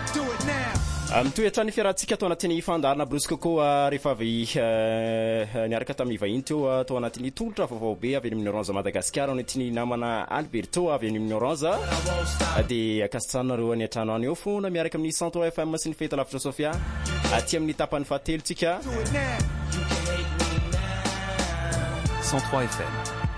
Mitoetra ny fiarahantsika atao anatin'ny fandarana brosy kokoa rehefa avy niaraka tamin'ny vahiny teo atao anatin'ny tolotra vaovao be avy amin'ny Orange Madagasikara anatin'ny namana Alberto avy amin'ny Orange dia akasitrahanareo any an-trano any eo foana miaraka amin'ny 100 FM sy ny feta lavitra Sofia aty amin'ny tapany fahatelo tsika 103 FM